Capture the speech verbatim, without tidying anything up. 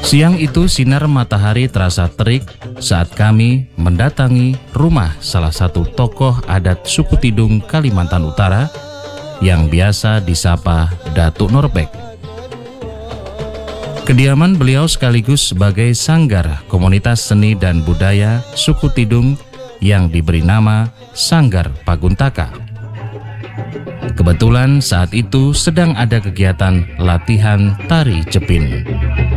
Siang itu sinar matahari terasa terik saat kami mendatangi rumah salah satu tokoh adat suku Tidung Kalimantan Utara yang biasa disapa Datuk Norbek. Kediaman beliau sekaligus sebagai sanggar komunitas seni dan budaya suku Tidung yang diberi nama Sanggar Paguntaka. Kebetulan saat itu sedang ada kegiatan latihan tari Cepin.